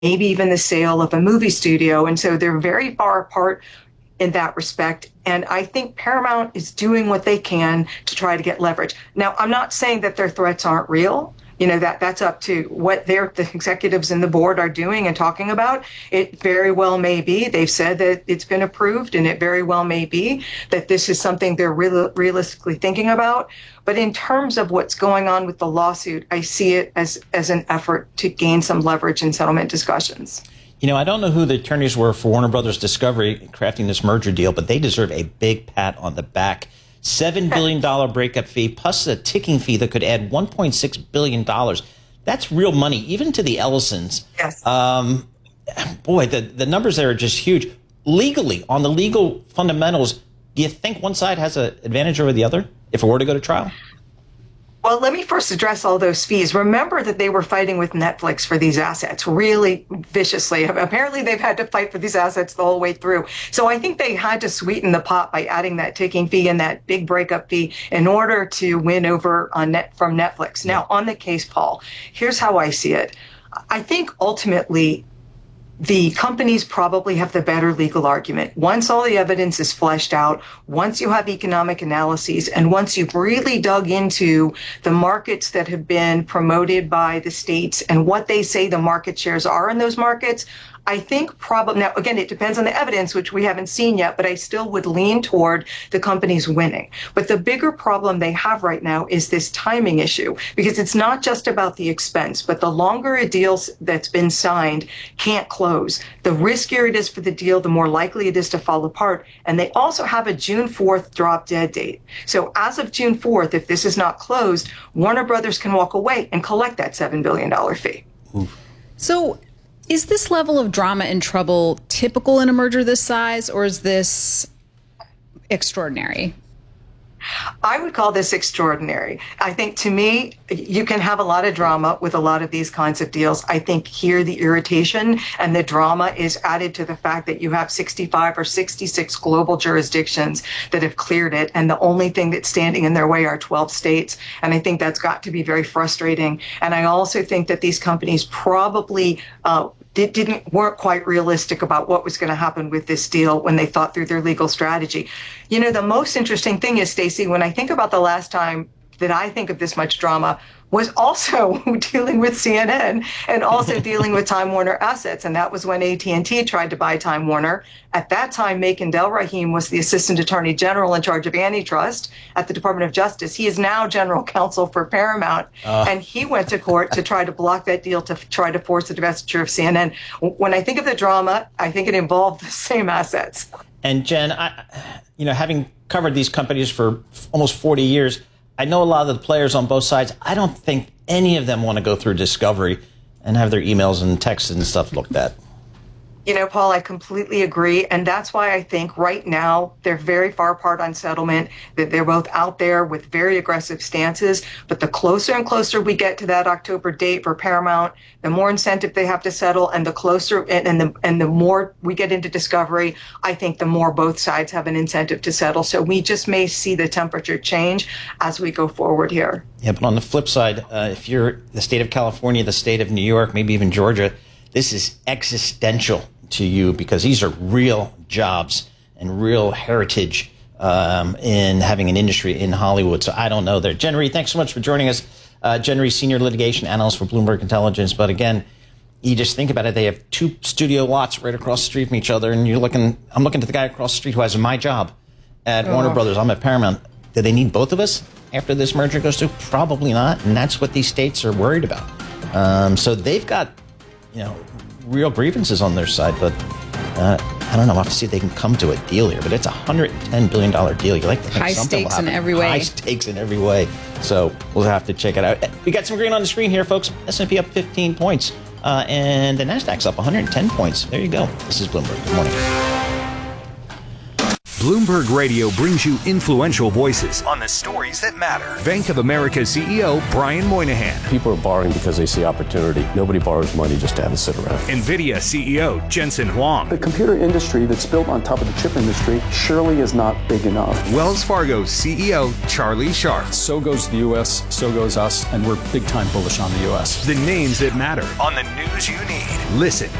maybe even the sale of a movie studio. And so they're very far apart in that respect. And I think Paramount is doing what they can to try to get leverage. Now, I'm not saying that their threats aren't real. That's up to what the executives and the board are doing and talking about. It very well may be. They've said that it's been approved, and it very well may be that this is something they're realistically thinking about. But in terms of what's going on with the lawsuit, I see it as an effort to gain some leverage in settlement discussions. I don't know who the attorneys were for Warner Brothers Discovery crafting this merger deal, but they deserve a big pat on the back. $7 billion breakup fee plus a ticking fee that could add $1.6 billion. That's real money, even to the Ellisons. Yes. Boy, the numbers there are just huge. Legally, on the legal fundamentals, do you think one side has an advantage over the other if it were to go to trial? Well, let me first address all those fees. Remember that they were fighting with Netflix for these assets really viciously. Apparently, they've had to fight for these assets the whole way through. So I think they had to sweeten the pot by adding that ticking fee and that big breakup fee in order to win over from Netflix. Now, on the case, Paul, here's how I see it. I think ultimately, the companies probably have the better legal argument. Once all the evidence is fleshed out, once you have economic analyses, and once you've really dug into the markets that have been promoted by the states and what they say the market shares are in those markets, I think probably, now again, it depends on the evidence, which we haven't seen yet, but I still would lean toward the companies winning. But the bigger problem they have right now is this timing issue, because it's not just about the expense, but the longer a deal that's been signed can't close, the riskier it is for the deal, the more likely it is to fall apart. And they also have a June 4th drop dead date. So as of June 4th, if this is not closed, Warner Brothers can walk away and collect that $7 billion fee. Oof. So is this level of drama and trouble typical in a merger this size, or is this extraordinary? I would call this extraordinary. I think, to me, you can have a lot of drama with a lot of these kinds of deals. I think here the irritation and the drama is added to the fact that you have 65 or 66 global jurisdictions that have cleared it, and the only thing that's standing in their way are 12 states. And I think that's got to be very frustrating. And I also think that these companies probably weren't quite realistic about what was going to happen with this deal when they thought through their legal strategy. The most interesting thing is, Stacey, when I think about the last time that I think of this much drama was also dealing with CNN and also dealing with Time Warner assets. And that was when AT&T tried to buy Time Warner. At that time, Makan Delrahim was the Assistant Attorney General in charge of antitrust at the Department of Justice. He is now General Counsel for Paramount. And he went to court to try to block that deal, to try to force the divestiture of CNN. When I think of the drama, I think it involved the same assets. And Jen, having covered these companies for almost 40 years, I know a lot of the players on both sides. I don't think any of them want to go through discovery and have their emails and texts and stuff looked at. Paul, I completely agree. And that's why I think right now they're very far apart on settlement, that they're both out there with very aggressive stances. But the closer and closer we get to that October date for Paramount, the more incentive they have to settle, and the closer and the more we get into discovery, I think the more both sides have an incentive to settle. So we just may see the temperature change as we go forward here. Yeah, but on the flip side, if you're the state of California, the state of New York, maybe even Georgia, this is existential to you because these are real jobs and real heritage in having an industry in Hollywood. So I don't know there. Jen Reed, thanks so much for joining us. Jen Reed, Senior Litigation Analyst for Bloomberg Intelligence. But again, you just think about it. They have two studio lots right across the street from each other. And I'm looking to the guy across the street who has my job at Warner Brothers. I'm at Paramount. Do they need both of us after this merger goes through? Probably not. And that's what these states are worried about. So they've got real grievances on their side, but I don't know. We'll have to see if they can come to a deal here. But it's a $110 billion deal. You like to think high something stakes will happen. in every way. High stakes in every way. So we'll have to check it out. We got some green on the screen here, folks. S&P up 15 points, and the Nasdaq's up 110 points. There you go. This is Bloomberg. Good morning. Bloomberg Radio brings you influential voices on the stories that matter. Bank of America CEO Brian Moynihan. People are borrowing because they see opportunity. Nobody borrows money just to have it sit around. NVIDIA CEO Jensen Huang. The computer industry that's built on top of the chip industry surely is not big enough. Wells Fargo CEO Charlie Scharf. So goes the U.S., so goes us, and we're big time bullish on the U.S. The names that matter on the news you need. Listen